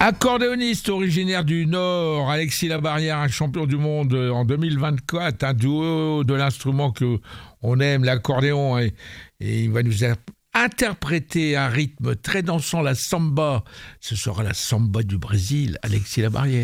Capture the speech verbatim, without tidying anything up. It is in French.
Accordéoniste originaire du Nord, Alexis Labarrière, un champion du monde en deux mille vingt-quatre, un duo de l'instrument que on aime, l'accordéon, et, et il va nous interpréter un rythme très dansant, la samba. Ce sera la samba du Brésil, Alexis Labarrière.